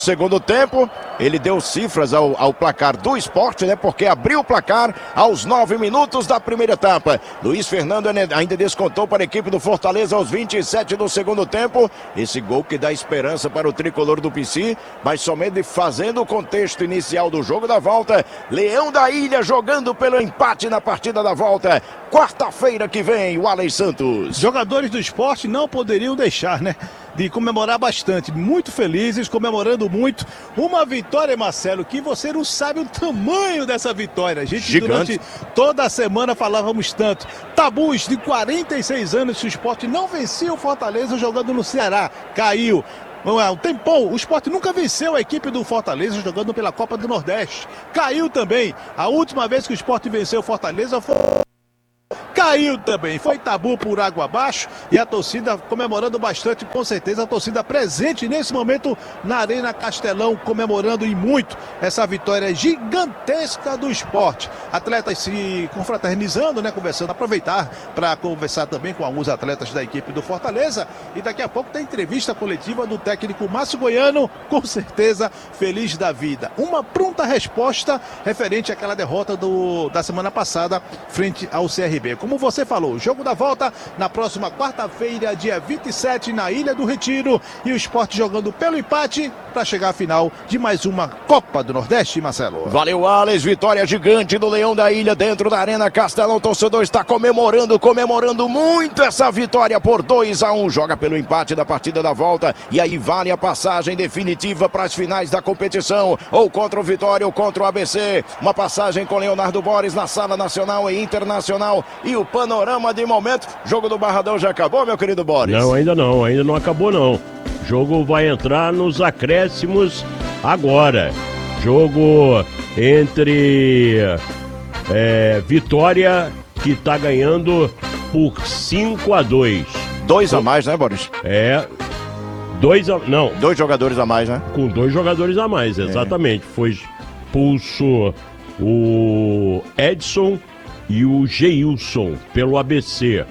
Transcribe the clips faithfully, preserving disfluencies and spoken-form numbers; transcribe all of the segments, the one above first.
Segundo tempo, ele deu cifras ao, ao placar do Sport, né? Porque abriu o placar aos nove minutos da primeira etapa. Luiz Fernando ainda descontou para a equipe do Fortaleza aos vinte e sete do segundo tempo. Esse gol que dá esperança para o tricolor do P C, mas somente fazendo o contexto inicial do jogo da volta. Leão da Ilha jogando pelo empate na partida da volta. Quarta-feira que vem, o Alex Santos. Jogadores do Sport não poderiam deixar, né? De comemorar bastante, muito felizes, comemorando muito uma vitória, Marcelo, que você não sabe o tamanho dessa vitória. A gente Gigante. Durante toda a semana falávamos tanto. Tabus de quarenta e seis anos que o Sport não vencia o Fortaleza jogando no Ceará, caiu. Um tempão, o Sport nunca venceu a equipe do Fortaleza jogando pela Copa do Nordeste, caiu também. A última vez que o Sport venceu o Fortaleza foi... caiu também, foi tabu por água abaixo e a torcida comemorando bastante, com certeza a torcida presente nesse momento na Arena Castelão, comemorando e muito essa vitória gigantesca do Sport. Atletas se confraternizando, né, conversando, aproveitar para conversar também com alguns atletas da equipe do Fortaleza e daqui a pouco tem entrevista coletiva do técnico Márcio Goiano, com certeza feliz da vida. Uma pronta resposta referente àquela derrota do, da semana passada frente ao C R B. Como você falou, jogo da volta na próxima quarta-feira, dia vinte e sete, na Ilha do Retiro, e o Sport jogando pelo empate para chegar à final de mais uma Copa do Nordeste, Marcelo. Valeu, Alex, vitória gigante do Leão da Ilha dentro da Arena Castelão. O torcedor está comemorando, comemorando muito essa vitória por dois a um. Joga pelo empate da partida da volta e aí vale a passagem definitiva para as finais da competição, ou contra o Vitória ou contra o A B C. Uma passagem com Leonardo Boris na Sala Nacional e Internacional. E o panorama de momento, jogo do Barradão já acabou, meu querido Boris? Não, ainda não, ainda não acabou não. O jogo vai entrar nos acréscimos agora. Jogo entre é, Vitória, que tá ganhando por cinco a dois. Dois a mais, né, Boris? É, dois a... não. Dois jogadores a mais, né? Com dois jogadores a mais, exatamente. É. Foi expulso o Edson e o Geilson pelo A B C.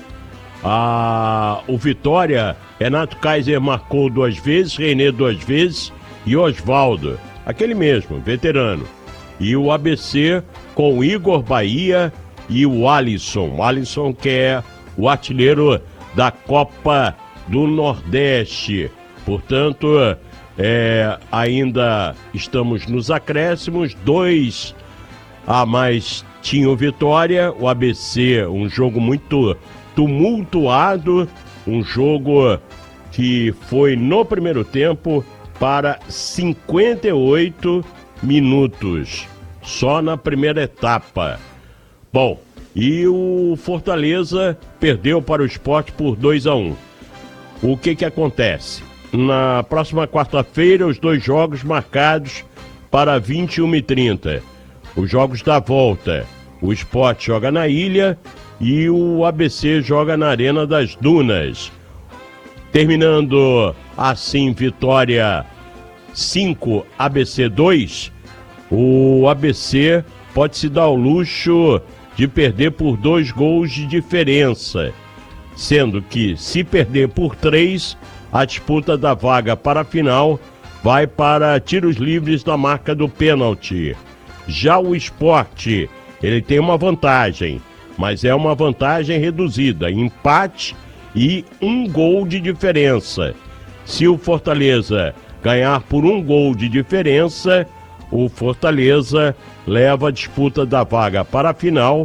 Ah, o Vitória, Renato Kaiser marcou duas vezes, Renê duas vezes e Osvaldo, aquele mesmo, veterano. E o A B C com o Igor Bahia e o Alisson. O Alisson, que é o artilheiro da Copa do Nordeste. Portanto, é, ainda estamos nos acréscimos, dois a mais tinha o Vitória, o A B C, um jogo muito tumultuado, um jogo que foi no primeiro tempo para cinquenta e oito minutos, só na primeira etapa. Bom, e o Fortaleza perdeu para o Sport por dois a um. O que que acontece? Na próxima quarta-feira, os dois jogos marcados para vinte e uma e trinta. Os jogos da volta, o Sport joga na Ilha e o A B C joga na Arena das Dunas. Terminando assim, Vitória cinco, A B C dois, o A B C pode se dar o luxo de perder por dois gols de diferença, sendo que, se perder por três, a disputa da vaga para a final vai para tiros livres da marca do pênalti. Já o Sport, ele tem uma vantagem, mas é uma vantagem reduzida, empate e um gol de diferença. Se o Fortaleza ganhar por um gol de diferença, o Fortaleza leva a disputa da vaga para a final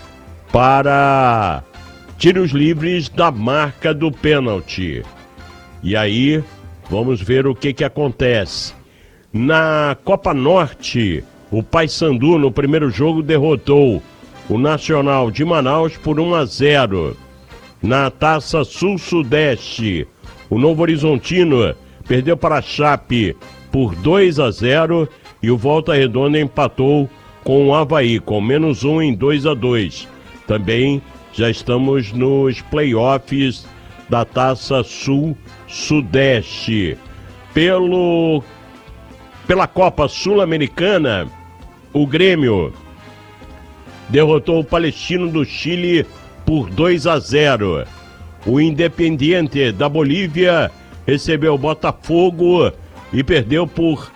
para tiros livres da marca do pênalti. E aí, vamos ver o que que acontece. Na Copa Norte, o Paysandu no primeiro jogo derrotou o Nacional de Manaus por um a zero. Na Taça Sul-Sudeste, o Novo Horizontino perdeu para a Chape por dois a zero e o Volta Redonda empatou com o Avaí, com menos um em dois a dois. Também já estamos nos playoffs da Taça Sul-Sudeste. Pelo, pela Copa Sul-Americana, o Grêmio derrotou o Palestino do Chile por dois a zero. O Independiente da Bolívia recebeu o Botafogo e perdeu por